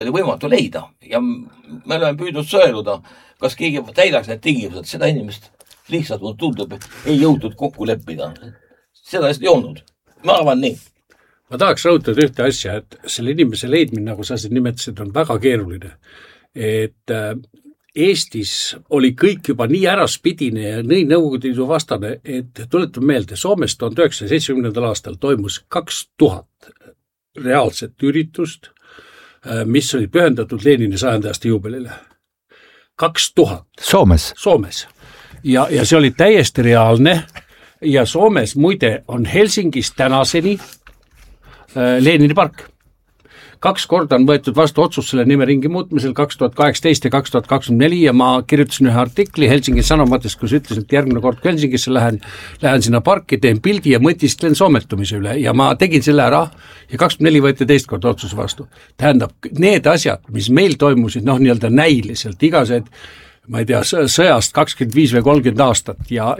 oli võimatu leida ja me oleme püüdnud sõeluda, kas keegi täidaks need tingimused, seda inimest lihtsalt mul tundub, ei jõutud kokku leppida. Seda ei olnud. Ma arvan nii. Ma tahaks rõhutada ühte asja, et selle inimese leidmine, nagu sa siin nimetasid, on väga keeruline. Et Eestis oli kõik juba nii äraspidine ja nii Nõukogude Liidu vastane, et tuletan meelde, Soomes 1970. aastal toimus 2000 reaalset üritust, mis oli pühendatud Lenini 100. aasta juubelile. 2000. Soomes. Ja see oli täiesti reaalne ja Soomes muide on Helsingis tänaseni Lenini park. 2 korda on võetud vastu otsus selle nimeringi muutmisel 2018 ja 2024 ja ma kirjutasin ühe artikli Helsingi Sanomates, kus ütlesin, et järgmine kord kui Helsingisse lähen sinna parki, teen pildi ja mõtistlen soometumise üle ja ma tegin selle ära ja 24 võeti teist korda otsus vastu. Tähendab, need asjad, mis meil toimusid, nii-öelda näiliselt, igased ma ei tea, sõjast 25 või 30 aastat ja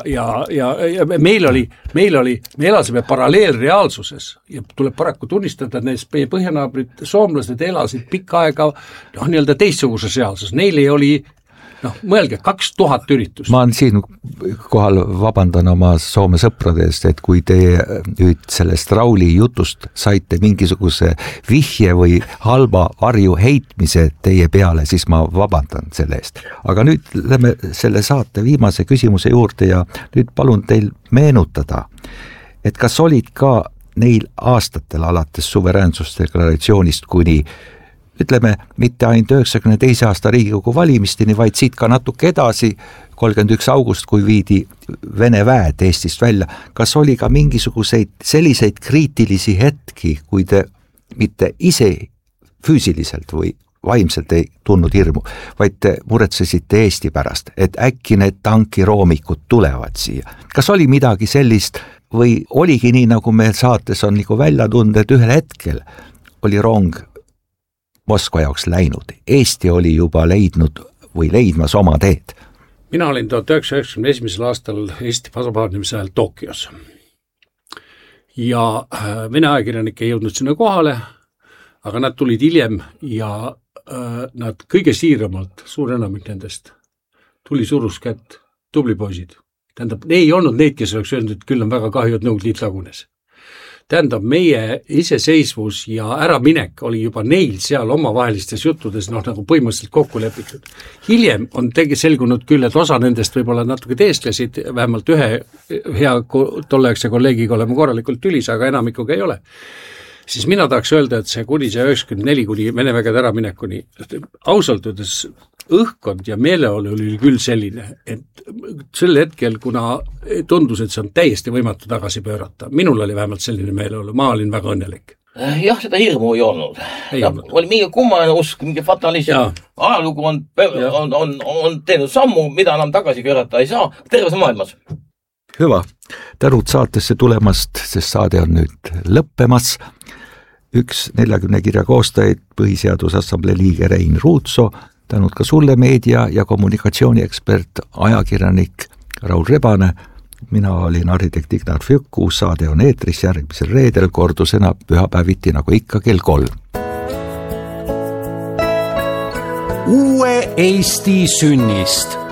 me elasime paralleelreaalsuses ja tuleb paraku tunnistada, et meie põhjanaabrid soomlased elasid pikka aega nii-öelda teistsuguses reaalsus. Neil ei oli mõelge, 2000 üritust. Ma on siin kohal vabandan oma Soome sõprade eest, et kui te nüüd sellest Rauli jutust saite mingisuguse vihje või halba varju heitmise teie peale, siis ma vabandan selle eest. Aga nüüd lähme selle saate viimase küsimuse juurde ja nüüd palun teil meenutada, et kas olid ka neil aastatel alates suveräänsusdeklaratsioonist kuni ütleme, mitte ainult 92. aasta Riigikogu valimisteni, vaid siit ka natuke edasi, 31. august, kui viidi Vene väed Eestist välja. Kas oli ka mingisuguseid selliseid kriitilisi hetki, kui te mitte ise füüsiliselt või vaimselt ei tundnud hirmu, vaid te muretsesite Eesti pärast, et äkki need tankiroomikud tulevad siia. Kas oli midagi sellist või oligi nii, nagu meil saates on nagu välja tunda, et ühel hetkel oli rong Moskva jaoks läinud. Eesti oli juba leidnud või leidmas oma teed. Mina olin 1991. aastal Eesti vasapaarnimise ajal Tokios. Ja Vene ajakirjanik ei jõudnud sinna kohale, aga nad tulid hiljem ja nad kõige siiramalt, suur enamik nendest, tuli surus kätt, tubli poisid. Tähendab, ei olnud neid, kes oleks öelnud, et küll on väga kahju, et Nõukogude Liit lagunes. Tähendab, meie iseseisvus ja äraminek oli juba neil seal omavahelistes juttudes nagu põhimõtteliselt kokku lepitud. Hiljem on selgunud küll, et osa nendest võib-olla natuke teesklesid, vähemalt ühe hea tolleaegse kolleegiga oleme korralikult tülis, aga enamikuga ei ole. Siis mina tahaks öelda, et see kuni see 94 kuni Vene vägede äraminekuni ausalt öeldes õhkkond ja meeleolu oli küll selline, et sel hetkel, kuna tundus, et see on täiesti võimatu tagasi pöörata, minul oli vähemalt selline meeleolu, ma olin väga õnnelik. Jah, seda hirmu ei olnud. Oli mingi kummaline usk, mingi fatalism. Ajalugu on teinud sammu, mida enam tagasi pöörata ei saa, terves maailmas. Hüva, tänud saatesse tulemast, sest saade on nüüd lõppemas. Üks 40 kirja koostajaid, Põhiseadusassamblee liige Rein Ruutso, tänud ka sulle meedia- ja kommunikatsiooniekspert, ajakirjanik Raul Rebane. Mina olin arhitekt Ignar Fjuk, uus saade on eetris järgmisel reedel, kordusena pühapäeviti nagu ikka kell 3. Uue Eesti sünnist